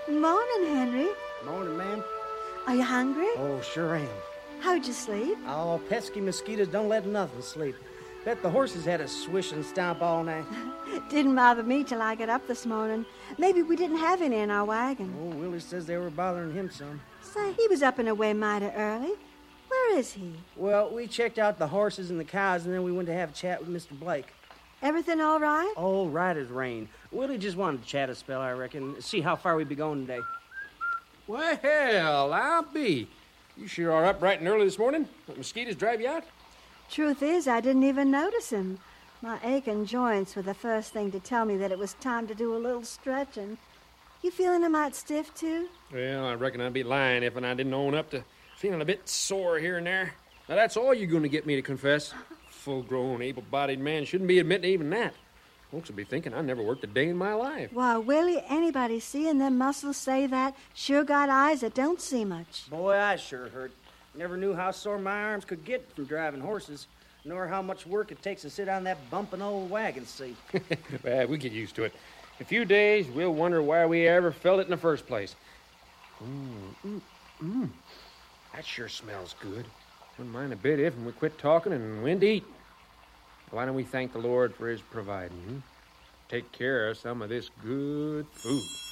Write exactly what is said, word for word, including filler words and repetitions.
Morning, Henry. Morning, ma'am. Are you hungry? Oh, sure am. How'd you sleep? Oh, pesky mosquitoes don't let nothing sleep. Bet the horses had a swish and stomp all night. Didn't bother me till I got up this morning. Maybe we didn't have any in our wagon. Oh, Willie says they were bothering him some. Say, he was up and away mighty early. Where is he? Well, we checked out the horses and the cows, and then we went to have a chat with Mister Blake. Everything all right? All right as rain. Willie just wanted to chat a spell, I reckon. See how far we be going today. Well, I'll be. You sure are up bright and early this morning? The mosquitoes drive you out? Truth is, I didn't even notice him. My aching joints were the first thing to tell me that it was time to do a little stretching. You feeling a mite stiff, too? Well, I reckon I'd be lying if I didn't own up to feeling a bit sore here and there. Now, that's all you're going to get me to confess. Full-grown, able-bodied man shouldn't be admitting even that. Folks will be thinking I never worked a day in my life. Why, Willie, anybody seeing them muscles say that sure got eyes that don't see much. Boy, I sure hurt. Never knew how sore my arms could get from driving horses, nor how much work it takes to sit on that bumping old wagon seat. Well, we get used to it. In a few days, we'll wonder why we ever felt it in the first place. Mmm, mmm, mmm. That sure smells good. Wouldn't mind a bit if we quit talking and went to eat. Why don't we thank the Lord for his providing? Hmm? Take care of some of this good food.